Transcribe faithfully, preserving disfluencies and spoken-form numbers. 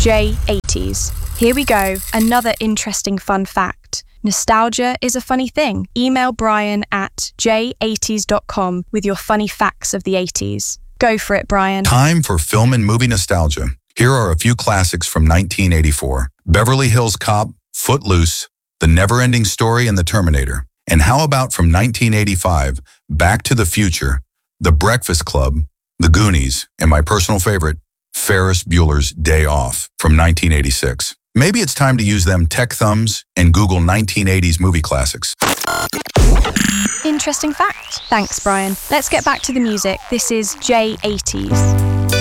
J eighties. Here we go, another interesting fun fact. Nostalgia is a funny thing. Email Brian at j eighties dot com with your funny facts of the eighties. Go for it, Brian. Time for film and movie nostalgia. Here are a few classics from nineteen eighty-four. Beverly Hills Cop, Footloose, The Never-Ending Story, and The Terminator. And how about from nineteen eighty-five, Back to the Future, The Breakfast Club, The Goonies, and my personal favorite, Ferris Bueller's Day Off from nineteen eighty-six. Maybe it's time to use them tech thumbs and Google nineteen eighties movie classics. Interesting fact. Thanks, Brian. Let's get back to the music. This is J eighties.